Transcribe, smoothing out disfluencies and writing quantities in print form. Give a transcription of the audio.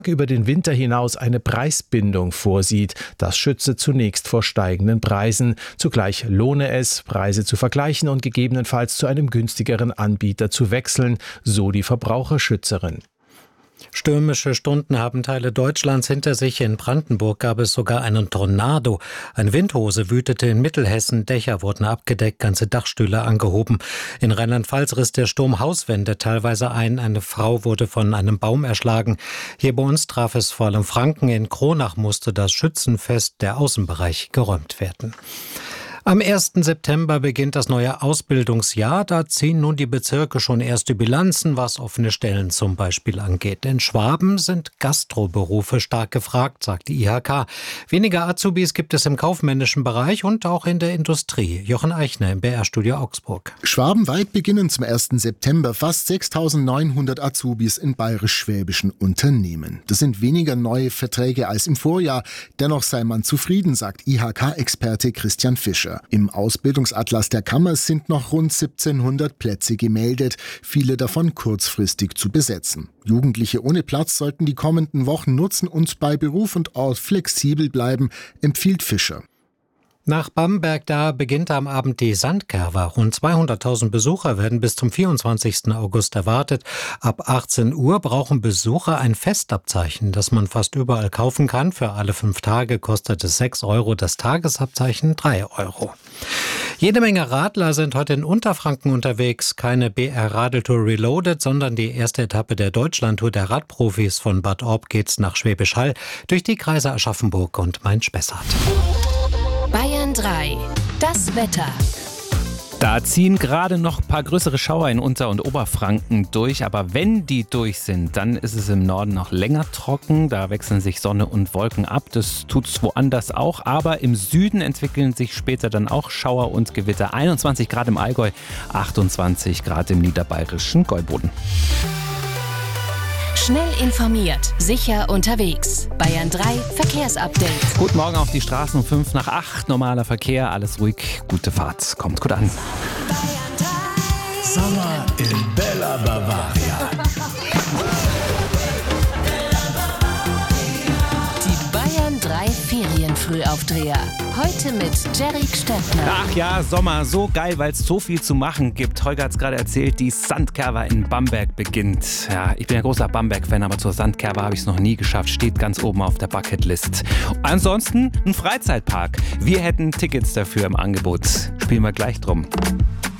über den Winter hinaus eine Preisbindung vorsieht. Das schütze zunächst vor steigenden Preisen. Zugleich lohne es, Preise zu vergleichen und gegebenenfalls zu einem günstigeren Anbieter zu wechseln, so die Verbraucherschützerin. Stürmische Stunden haben Teile Deutschlands hinter sich. In Brandenburg gab es sogar einen Tornado. Eine Windhose wütete in Mittelhessen. Dächer wurden abgedeckt, ganze Dachstühle angehoben. In Rheinland-Pfalz riss der Sturm Hauswände teilweise ein. Eine Frau wurde von einem Baum erschlagen. Hier bei uns traf es vor allem Franken. In Kronach musste das Schützenfest, der Außenbereich, geräumt werden. Am 1. September beginnt das neue Ausbildungsjahr. Da ziehen nun die Bezirke schon erste Bilanzen, was offene Stellen zum Beispiel angeht. In Schwaben sind Gastroberufe stark gefragt, sagt die IHK. Weniger Azubis gibt es im kaufmännischen Bereich und auch in der Industrie. Jochen Eichner im BR-Studio Augsburg. Schwabenweit beginnen zum 1. September fast 6.900 Azubis in bayerisch-schwäbischen Unternehmen. Das sind weniger neue Verträge als im Vorjahr. Dennoch sei man zufrieden, sagt IHK-Experte Christian Fischer. Im Ausbildungsatlas der Kammer sind noch rund 1700 Plätze gemeldet, viele davon kurzfristig zu besetzen. Jugendliche ohne Platz sollten die kommenden Wochen nutzen und bei Beruf und Ort flexibel bleiben, empfiehlt Fischer. Nach Bamberg, da beginnt am Abend die Sandkerwa. Rund 200.000 Besucher werden bis zum 24. August erwartet. Ab 18 Uhr brauchen Besucher ein Festabzeichen, das man fast überall kaufen kann. Für alle 5 Tage kostet es 6 Euro, das Tagesabzeichen 3 Euro. Jede Menge Radler sind heute in Unterfranken unterwegs. Keine BR-Radeltour Reloaded, sondern die erste Etappe der Deutschlandtour der Radprofis. Von Bad Orb geht's nach Schwäbisch Hall durch die Kreise Aschaffenburg und Main-Spessart. Bayern 3. Das Wetter. Da ziehen gerade noch ein paar größere Schauer in Unter- und Oberfranken durch. Aber wenn die durch sind, dann ist es im Norden noch länger trocken. Da wechseln sich Sonne und Wolken ab. Das tut es woanders auch. Aber im Süden entwickeln sich später dann auch Schauer und Gewitter. 21 Grad im Allgäu, 28 Grad im niederbayerischen Gäuboden. Schnell informiert, sicher unterwegs. Bayern 3 Verkehrsupdate. Guten Morgen auf die Straßen um 5 nach 8. Normaler Verkehr, alles ruhig, gute Fahrt. Kommt gut an. Sommer in Bella Bavaria. Die Bayern 3 Ferienfrühaufdreher. Heute mit Jerry Stöckner. Ach ja, Sommer, so geil, weil es so viel zu machen gibt. Holger hat es gerade erzählt, die Sandkerwa in Bamberg beginnt. Ja, ich bin ja großer Bamberg-Fan, aber zur Sandkerwa habe ich es noch nie geschafft. Steht ganz oben auf der Bucketlist. Ansonsten ein Freizeitpark. Wir hätten Tickets dafür im Angebot. Spielen wir gleich drum.